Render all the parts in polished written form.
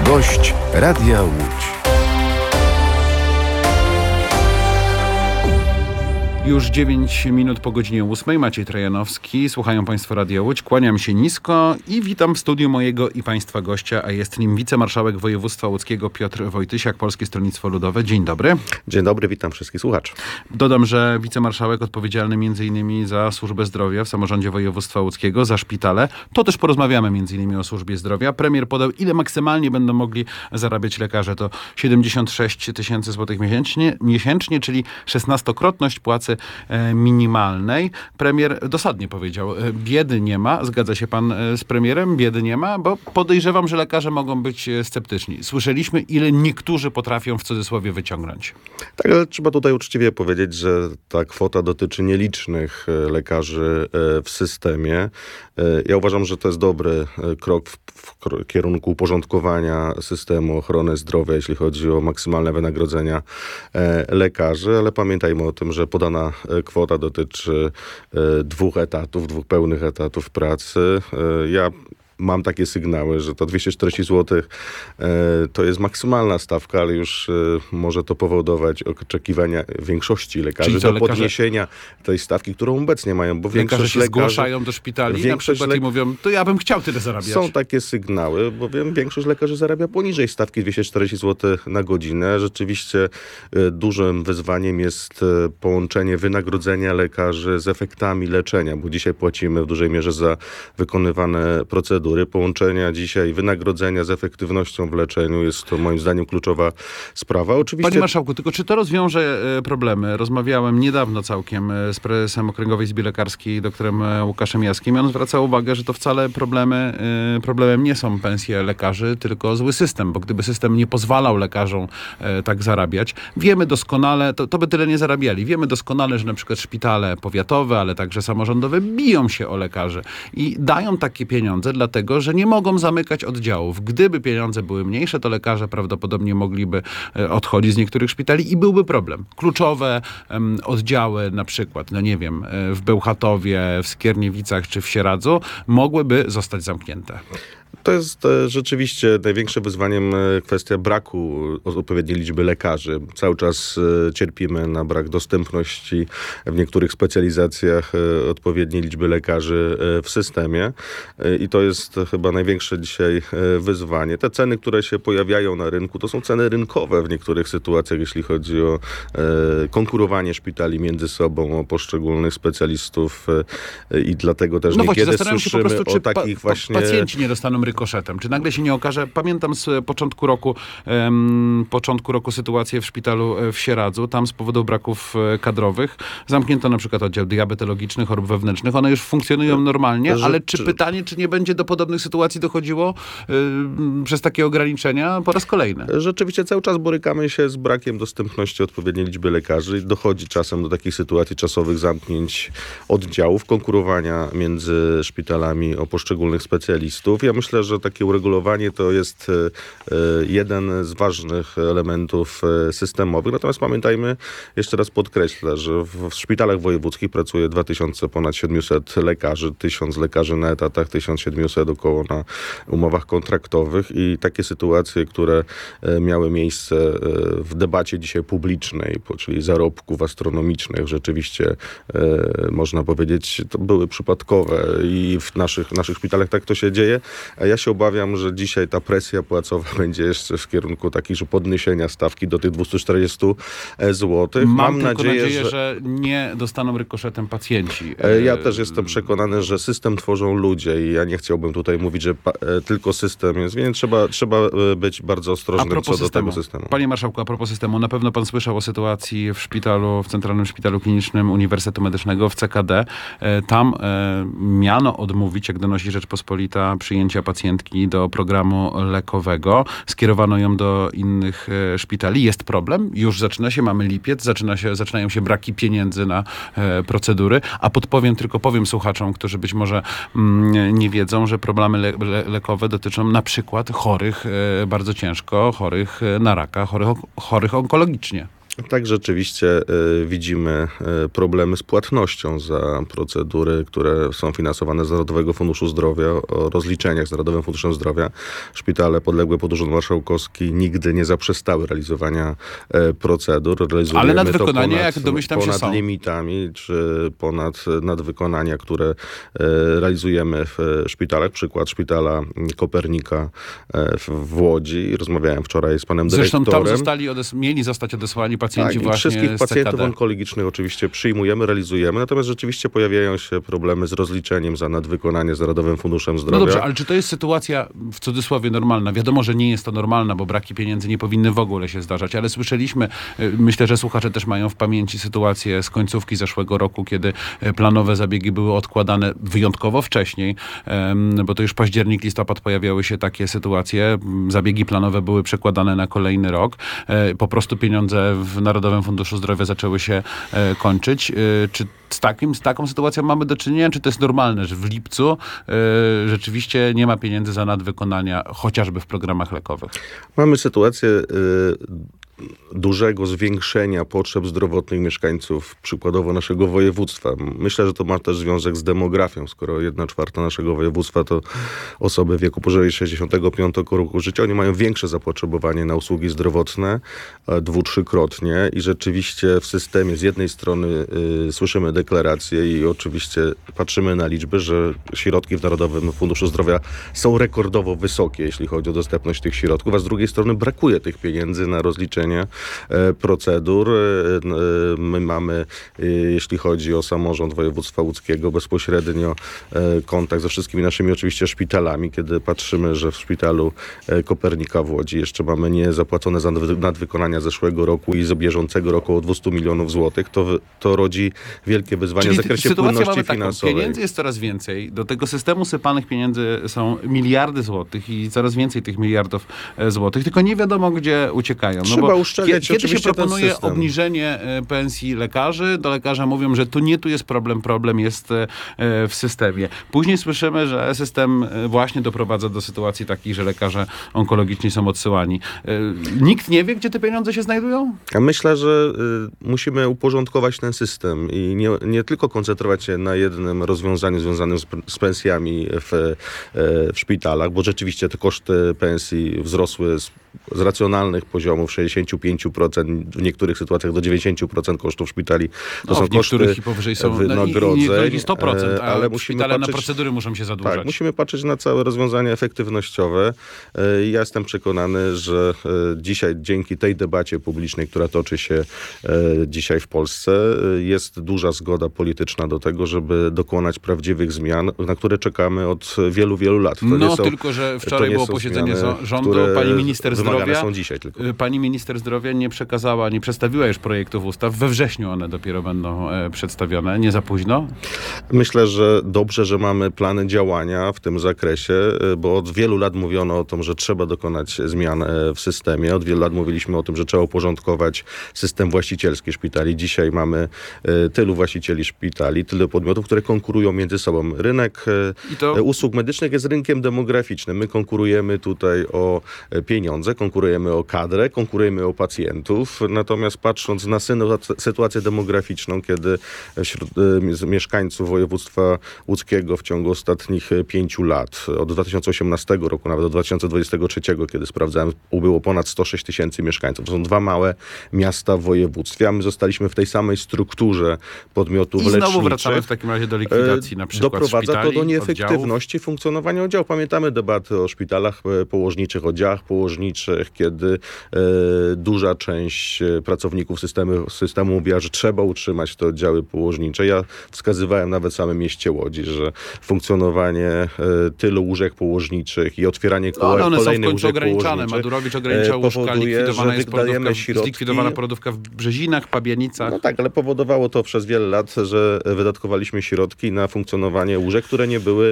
Gość Radia Łódź. Już 9 minut po godzinie 8. Maciej Trajanowski. Słuchają Państwo Radia Łódź. Kłaniam się nisko i witam w studiu mojego i Państwa gościa, a jest nim wicemarszałek województwa łódzkiego Piotr Wojtysiak, Polskie Stronnictwo Ludowe. Dzień dobry. Dzień dobry, witam wszystkich słuchaczy. Dodam, że wicemarszałek odpowiedzialny m.in. za służbę zdrowia w samorządzie województwa łódzkiego, za szpitale. To też porozmawiamy m.in. o służbie zdrowia. Premier podał, ile maksymalnie będą mogli zarabiać lekarze. To 76 tysięcy złotych miesięcznie, czyli 16-krotność płacy minimalnej. Premier dosadnie powiedział, biedy nie ma. Zgadza się pan z premierem? Biedy nie ma, bo podejrzewam, że lekarze mogą być sceptyczni. Słyszeliśmy, ile niektórzy potrafią w cudzysłowie wyciągnąć. Tak, ale trzeba tutaj uczciwie powiedzieć, że ta kwota dotyczy nielicznych lekarzy w systemie. Ja uważam, że to jest dobry krok w kierunku uporządkowania systemu ochrony zdrowia, jeśli chodzi o maksymalne wynagrodzenia lekarzy, ale pamiętajmy o tym, że podana kwota dotyczy 2 pełnych etatów pracy. Ja mam takie sygnały, że to 240 zł to jest maksymalna stawka, ale już może to powodować oczekiwania większości lekarzy do podniesienia tej stawki, którą obecnie mają. Bo lekarze się zgłaszają do szpitali na przykład i mówią, to ja bym chciał tyle zarabiać. Są takie sygnały, bowiem większość lekarzy zarabia poniżej stawki 240 zł na godzinę. Rzeczywiście dużym wyzwaniem jest połączenie wynagrodzenia lekarzy z efektami leczenia, bo dzisiaj płacimy w dużej mierze za wykonywane procedury. Połączenia dzisiaj wynagrodzenia z efektywnością w leczeniu jest to moim zdaniem kluczowa sprawa. Oczywiście... Panie marszałku, tylko czy to rozwiąże problemy? Rozmawiałem niedawno całkiem z prezesem Okręgowej Izby Lekarskiej, doktorem Łukaszem Jaskim, i on zwraca uwagę, że to wcale problemem nie są pensje lekarzy, tylko zły system, bo gdyby system nie pozwalał lekarzom tak zarabiać, wiemy doskonale, to by tyle nie zarabiali. Wiemy doskonale, że na przykład szpitale powiatowe, ale także samorządowe biją się o lekarzy i dają takie pieniądze dlatego, że nie mogą zamykać oddziałów. Gdyby pieniądze były mniejsze, to lekarze prawdopodobnie mogliby odchodzić z niektórych szpitali i byłby problem. Kluczowe oddziały, na przykład, w Bełchatowie, w Skierniewicach czy w Sieradzu, mogłyby zostać zamknięte. To jest rzeczywiście największym wyzwaniem kwestia braku odpowiedniej liczby lekarzy. Cały czas cierpimy na brak dostępności w niektórych specjalizacjach odpowiedniej liczby lekarzy w systemie i to jest chyba największe dzisiaj wyzwanie. Te ceny, które się pojawiają na rynku, to są ceny rynkowe w niektórych sytuacjach, jeśli chodzi o konkurowanie szpitali między sobą, o poszczególnych specjalistów i dlatego też niekiedy słyszymy o takich właśnie... Pacjenci nie dostaną rykoszetem. Czy nagle się nie okaże? Pamiętam z początku roku sytuację w szpitalu w Sieradzu. Tam z powodu braków kadrowych zamknięto na przykład oddział diabetologiczny, chorób wewnętrznych. One już funkcjonują normalnie, ale pytanie, czy nie będzie do podobnych sytuacji dochodziło przez takie ograniczenia po raz kolejny? Rzeczywiście cały czas borykamy się z brakiem dostępności odpowiedniej liczby lekarzy. Dochodzi czasem do takich sytuacji czasowych zamknięć oddziałów, konkurowania między szpitalami o poszczególnych specjalistów. Ja myślę, że takie uregulowanie to jest jeden z ważnych elementów systemowych. Natomiast pamiętajmy, jeszcze raz podkreślę, że w szpitalach wojewódzkich pracuje ponad 700 lekarzy, 1000 lekarzy na etatach, 1700 około na umowach kontraktowych i takie sytuacje, które miały miejsce w debacie dzisiaj publicznej, czyli zarobków astronomicznych, rzeczywiście można powiedzieć, to były przypadkowe i w naszych szpitalach tak to się dzieje. A ja się obawiam, że dzisiaj ta presja płacowa będzie jeszcze w kierunku takiego podniesienia stawki do tych 240 zł. Mam nadzieję, że nie dostaną rykoszetem pacjenci. Ja też jestem przekonany, że system tworzą ludzie i ja nie chciałbym tutaj mówić, że tylko system jest, więc trzeba być bardzo ostrożnym co do tego systemu. Panie marszałku, a propos systemu, na pewno pan słyszał o sytuacji w Centralnym Szpitalu Klinicznym Uniwersytetu Medycznego w CKD. Tam miano odmówić, jak donosi Rzeczpospolita, przyjęcia pacjentki do programu lekowego. Skierowano ją do innych szpitali. Jest problem. Już zaczyna się, mamy lipiec, zaczynają się braki pieniędzy na procedury. A powiem słuchaczom, którzy być może nie wiedzą, że problemy lekowe dotyczą na przykład chorych bardzo ciężko, chorych na raka, chorych onkologicznie. Tak, rzeczywiście widzimy problemy z płatnością za procedury, które są finansowane z Narodowego Funduszu Zdrowia, o rozliczeniach z Narodowym Funduszem Zdrowia. Szpitale podległe pod Urząd Marszałkowski nigdy nie zaprzestały realizowania procedur. Ale nadwykonania, jak domyślam się, są. Ponad limitami, czy ponad nadwykonania, które realizujemy w szpitalach. Przykład szpitala Kopernika w Łodzi. Rozmawiałem wczoraj z panem Zresztą dyrektorem. tam mieli zostać odesłani pacjenci Tak, właśnie wszystkich z pacjentów CKD. onkologicznych oczywiście przyjmujemy, realizujemy, natomiast rzeczywiście pojawiają się problemy z rozliczeniem za nadwykonanie z Narodowym Funduszem Zdrowia. No dobrze, ale czy to jest sytuacja w cudzysłowie normalna? Wiadomo, że nie jest to normalna, bo braki pieniędzy nie powinny w ogóle się zdarzać, ale słyszeliśmy, myślę, że słuchacze też mają w pamięci sytuację z końcówki zeszłego roku, kiedy planowe zabiegi były odkładane wyjątkowo wcześniej, bo to już październik, listopad pojawiały się takie sytuacje. Zabiegi planowe były przekładane na kolejny rok. Po prostu pieniądze w Narodowym Funduszu Zdrowia zaczęły się kończyć. Czy z taką sytuacją mamy do czynienia? Czy to jest normalne, że w lipcu rzeczywiście nie ma pieniędzy za nadwykonania, chociażby w programach lekowych? Mamy sytuację dużego zwiększenia potrzeb zdrowotnych mieszkańców, przykładowo naszego województwa. Myślę, że to ma też związek z demografią, skoro 1/4 naszego województwa to osoby w wieku powyżej 65 roku życia. Oni mają większe zapotrzebowanie na usługi zdrowotne, 2-3-krotnie i rzeczywiście w systemie z jednej strony słyszymy deklaracje i oczywiście patrzymy na liczby, że środki w Narodowym Funduszu Zdrowia są rekordowo wysokie, jeśli chodzi o dostępność tych środków, a z drugiej strony brakuje tych pieniędzy na rozliczenie procedur. My mamy, jeśli chodzi o samorząd województwa łódzkiego, bezpośrednio kontakt ze wszystkimi naszymi oczywiście szpitalami. Kiedy patrzymy, że w szpitalu Kopernika w Łodzi jeszcze mamy niezapłacone za nadwykonania zeszłego roku i z bieżącego roku o 200 milionów złotych, to rodzi wielkie wyzwania w zakresie płynności finansowej. Pieniędzy jest coraz więcej. Do tego systemu sypanych pieniędzy są miliardy złotych i coraz więcej tych miliardów złotych, tylko nie wiadomo, gdzie uciekają. Trzeba uszczelniać kiedy się oczywiście proponuje ten system. obniżenie pensji lekarzy, do lekarza mówią, że tu nie tu jest problem jest w systemie. Później słyszymy, że system właśnie doprowadza do sytuacji takich, że lekarze onkologiczni są odsyłani. Nikt nie wie, gdzie te pieniądze się znajdują? Ja myślę, że musimy uporządkować ten system i nie tylko koncentrować się na jednym rozwiązaniu związanym z pensjami w szpitalach, bo rzeczywiście te koszty pensji wzrosły z racjonalnych poziomów 65%, w niektórych sytuacjach do 90% kosztów szpitali. To są w niektórych koszty i powyżej są wynagrodzeń. I 100%, ale szpitale na procedury muszą się zadłużać. Tak, musimy patrzeć na całe rozwiązania efektywnościowe. Ja jestem przekonany, że dzisiaj dzięki tej debacie publicznej, która toczy się dzisiaj w Polsce, jest duża zgoda polityczna do tego, żeby dokonać prawdziwych zmian, na które czekamy od wielu, wielu lat. Tylko że wczoraj było posiedzenie rządu, pani minister zdrowia są dzisiaj tylko. Pani minister zdrowia nie przekazała, nie przedstawiła już projektów ustaw. We wrześniu one dopiero będą przedstawione. Nie za późno? Myślę, że dobrze, że mamy plany działania w tym zakresie, bo od wielu lat mówiono o tym, że trzeba dokonać zmian w systemie. Od wielu lat mówiliśmy o tym, że trzeba uporządkować system właścicielski szpitali. Dzisiaj mamy tylu właścicieli szpitali, tyle podmiotów, które konkurują między sobą. Rynek usług medycznych jest rynkiem demograficznym. My konkurujemy tutaj o pieniądze, konkurujemy o kadrę, konkurujemy o pacjentów. Natomiast patrząc na sytuację demograficzną, kiedy wśród mieszkańców województwa łódzkiego w ciągu ostatnich 5 lat, od 2018 roku nawet do 2023, kiedy sprawdzałem, ubyło ponad 106 tysięcy mieszkańców. To są 2 małe miasta w województwie, a my zostaliśmy w tej samej strukturze podmiotów leczniczych. I znowu wracamy w takim razie do likwidacji na przykład doprowadza szpitali, to do nieefektywności oddziałów. Funkcjonowania oddziałów. Pamiętamy debaty o szpitalach położniczych, oddziałach położniczych, kiedy duża część pracowników systemu mówiła, że trzeba utrzymać te oddziały położnicze. Ja wskazywałem nawet w samym mieście Łodzi, że funkcjonowanie tylu łóżek położniczych i otwieranie kolejnych łóżek położniczych Madurowicz ograniczał łóżka, zlikwidowana porodówka w Brzezinach, Pabianicach. No tak, ale powodowało to przez wiele lat, że wydatkowaliśmy środki na funkcjonowanie łóżek, które nie były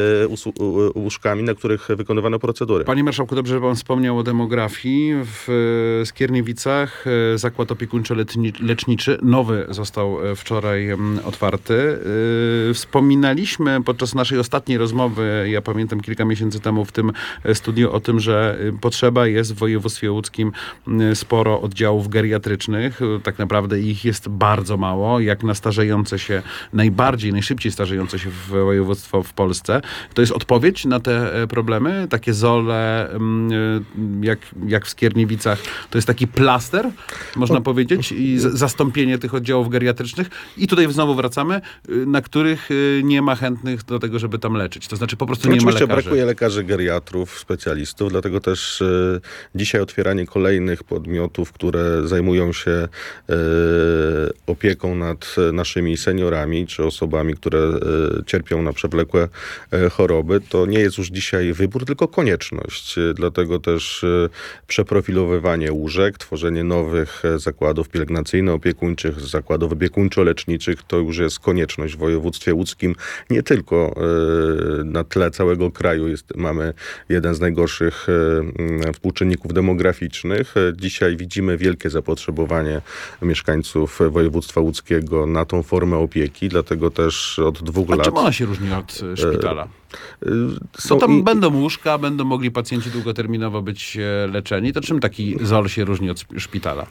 łóżkami, na których wykonywano procedury. Panie marszałku, dobrze, że pan wspomniał o demografii. W Skierniewicach zakład opiekuńczo-leczniczy, nowy został wczoraj otwarty. Wspominaliśmy podczas naszej ostatniej rozmowy, ja pamiętam kilka miesięcy temu w tym studiu, o tym, że potrzeba jest w województwie łódzkim sporo oddziałów geriatrycznych. Tak naprawdę ich jest bardzo mało, jak na starzejące się, najszybciej starzejące się województwo w Polsce. To jest odpowiedź na te problemy? Takie ZOL-e, jak w Skierniewicach, to jest taki plaster, można powiedzieć, i zastąpienie tych oddziałów geriatrycznych. I tutaj znowu wracamy, na których nie ma chętnych do tego, żeby tam leczyć. To znaczy po prostu nie ma lekarzy. Oczywiście brakuje lekarzy geriatrów, specjalistów, dlatego też dzisiaj otwieranie kolejnych podmiotów, które zajmują się opieką nad naszymi seniorami, czy osobami, które cierpią na przewlekłe choroby, to nie jest już dzisiaj wybór, tylko konieczność. Dlatego też przeprofilowywanie łóżek, tworzenie nowych zakładów pielęgnacyjno-opiekuńczych, zakładów opiekuńczo-leczniczych, to już jest konieczność w województwie łódzkim. Nie tylko na tle całego kraju mamy jeden z najgorszych współczynników demograficznych. Dzisiaj widzimy wielkie zapotrzebowanie mieszkańców województwa łódzkiego na tą formę opieki, dlatego też od 2 lat... Czym ona się różni od szpitala? To tam będą łóżka, będą mogli pacjenci długoterminowo być leczeni. To czym taki ZOL się różni od szpitala?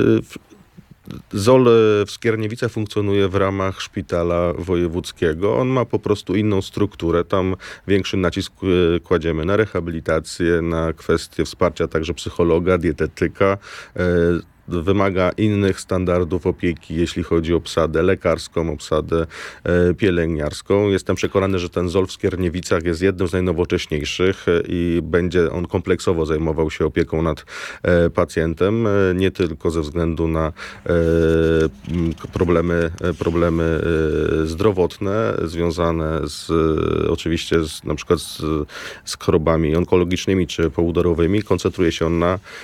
ZOL w Skierniewicach funkcjonuje w ramach szpitala wojewódzkiego. On ma po prostu inną strukturę. Tam większy nacisk kładziemy na rehabilitację, na kwestie wsparcia także psychologa, dietetyka. Wymaga innych standardów opieki, jeśli chodzi o obsadę lekarską, obsadę pielęgniarską. Jestem przekonany, że ten ZOL w Skierniewicach jest jednym z najnowocześniejszych i będzie on kompleksowo zajmował się opieką nad pacjentem, nie tylko ze względu na problemy zdrowotne związane oczywiście na przykład z chorobami onkologicznymi czy poudorowymi. Koncentruje się on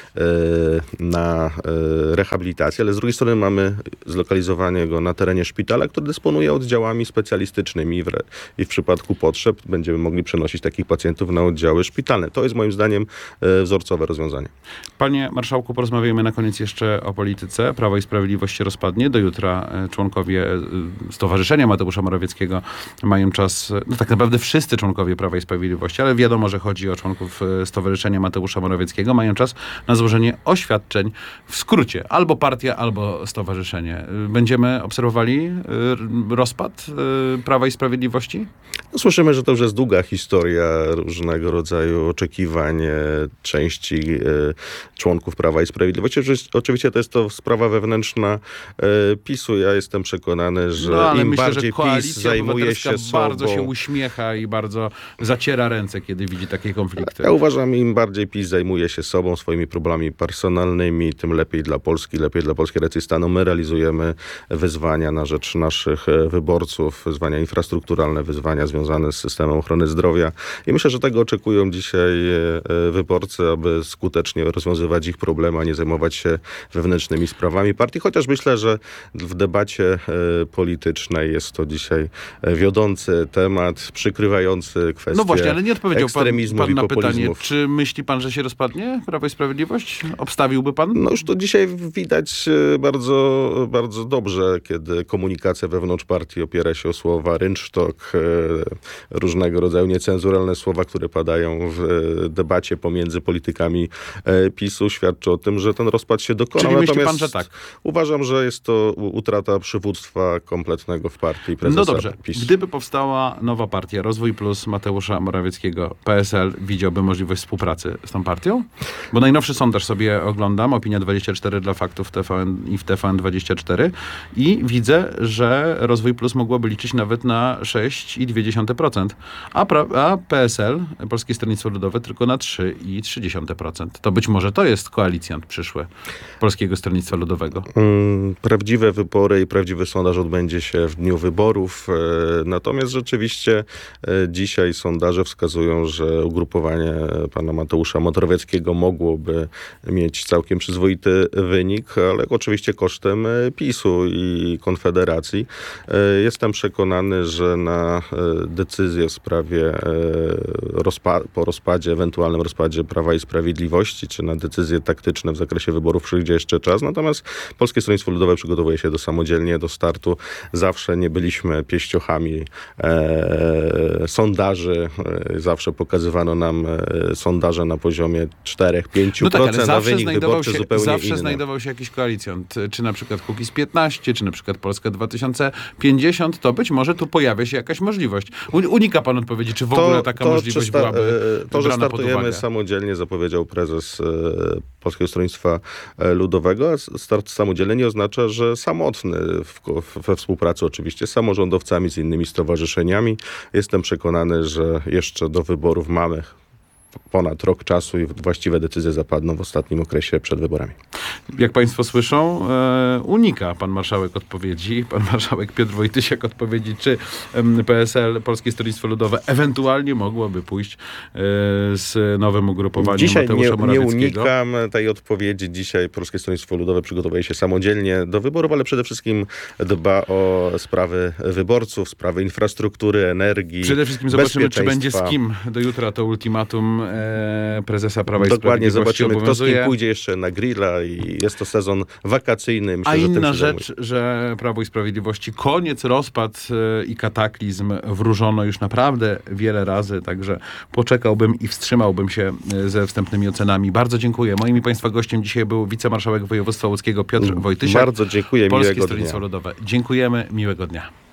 na rehabilitację, ale z drugiej strony mamy zlokalizowanie go na terenie szpitala, który dysponuje oddziałami specjalistycznymi i w przypadku potrzeb będziemy mogli przenosić takich pacjentów na oddziały szpitalne. To jest moim zdaniem wzorcowe rozwiązanie. Panie marszałku, porozmawiajmy na koniec jeszcze o polityce. Prawo i Sprawiedliwość się rozpadnie. Do jutra członkowie Stowarzyszenia Mateusza Morawieckiego mają czas, tak naprawdę wszyscy członkowie Prawa i Sprawiedliwości, ale wiadomo, że chodzi o członków Stowarzyszenia Mateusza Morawieckiego, mają czas na złożenie oświadczeń. W skrócie, albo partia, albo stowarzyszenie. Będziemy obserwowali rozpad Prawa i Sprawiedliwości? No, słyszymy, że to już jest długa historia różnego rodzaju oczekiwań części członków Prawa i Sprawiedliwości. Oczywiście to jest to sprawa wewnętrzna PiS-u. Ja jestem przekonany, że im myślę, bardziej PiS zajmuje się sobą... bardzo się uśmiecha i bardzo zaciera ręce, kiedy widzi takie konflikty. Ja uważam, im bardziej PiS zajmuje się sobą, swoimi problemami personalnymi, tym lepiej dla Polski, lepiej dla polskiej racji stanu. My realizujemy wyzwania na rzecz naszych wyborców, wyzwania infrastrukturalne, wyzwania związane z systemem ochrony zdrowia. I myślę, że tego oczekują dzisiaj wyborcy, aby skutecznie rozwiązywać ich problemy, a nie zajmować się wewnętrznymi sprawami partii. Chociaż myślę, że w debacie politycznej jest to dzisiaj wiodący temat, przykrywający kwestię No właśnie, ale nie odpowiedział pan na pytanie, czy myśli pan, że się rozpadnie Prawo i Sprawiedliwość? Obstawiłby pan? No już to dzisiaj widać bardzo, bardzo dobrze, kiedy komunikacja wewnątrz partii opiera się o słowa rynsztok, różnego rodzaju niecenzuralne słowa, które padają w debacie pomiędzy politykami PiS-u, świadczy o tym, że ten rozpad się dokonał. Czyli myśli pan, że tak? Uważam, że jest to utrata przywództwa kompletnego w partii prezesa No dobrze, PiS. Gdyby powstała nowa partia, Rozwój Plus Mateusza Morawieckiego, PSL, widziałby możliwość współpracy z tą partią? Bo najnowszy sondaż sobie oglądam, Opinia24 dla Faktów TVN i w TVN24 i widzę, że Rozwój Plus mogłoby liczyć nawet na 6,2%, a PSL, Polskie Stronnictwo Ludowe, tylko na 3,3%. To być może to jest koalicjant przyszły Polskiego Stronnictwa Ludowego. Prawdziwe wybory i prawdziwy sondaż odbędzie się w dniu wyborów. Natomiast rzeczywiście dzisiaj sondaże wskazują, że ugrupowanie pana Mateusza Morawieckiego mogłoby mieć całkiem przyzwoity wynik, ale oczywiście kosztem PiS-u i Konfederacji. Jestem przekonany, że na decyzję w sprawie po rozpadzie, ewentualnym rozpadzie Prawa i Sprawiedliwości, czy na decyzje taktyczne w zakresie wyborów przyjdzie jeszcze czas. Natomiast Polskie Stronnictwo Ludowe przygotowuje się samodzielnie do startu. Zawsze nie byliśmy pieściochami sondaży. Zawsze pokazywano nam sondaże na poziomie 4-5%, no tak, ale a wynik wyborczy zupełnie zawsze inny. znajdował się jakiś koalicjant, czy na przykład Kukiz 15, czy na przykład Polska 2050, to być może tu pojawia się jakaś możliwość. Unika pan odpowiedzi, czy w ogóle taka możliwość byłaby to, że brana pod startujemy uwagę? samodzielnie, zapowiedział prezes Polskiego Stronnictwa Ludowego, a start samodzielny nie oznacza, że samotny, we współpracy oczywiście z samorządowcami, z innymi stowarzyszeniami. Jestem przekonany, że jeszcze do wyborów mamy ponad rok czasu i właściwe decyzje zapadną w ostatnim okresie przed wyborami. Jak państwo słyszą, unika pan marszałek odpowiedzi, pan marszałek Piotr Wojtysiak odpowiedzi, czy PSL, Polskie Stronnictwo Ludowe, ewentualnie mogłoby pójść z nowym ugrupowaniem Dzisiaj Mateusza nie Morawieckiego. unikam tej odpowiedzi. Dzisiaj Polskie Stronnictwo Ludowe przygotowuje się samodzielnie do wyborów, ale przede wszystkim dba o sprawy wyborców, sprawy infrastruktury, energii, Przede wszystkim zobaczymy, czy będzie z bezpieczeństwa. kim do jutra to ultimatum prezesa Prawa i Dokładnie, Sprawiedliwości zobaczymy, kto z kim obowiązuje. pójdzie jeszcze na grilla i jest to sezon wakacyjny. Myślę, A że tym inna się rzecz, że Prawo i Sprawiedliwości koniec, rozpad i kataklizm wróżono już naprawdę wiele razy, także poczekałbym i wstrzymałbym się ze wstępnymi ocenami. Bardzo dziękuję. Moim i państwa gościem dzisiaj był wicemarszałek województwa łódzkiego Piotr Wojtysiak. Bardzo dziękuję, Polskie miłego Stronnictwo dnia. Ludowe. Dziękujemy, miłego dnia.